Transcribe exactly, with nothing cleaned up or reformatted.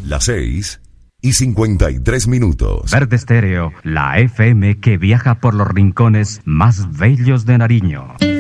Las seis y cincuenta y tres minutos. Verde Estéreo, la F M que viaja por los rincones más bellos de Nariño.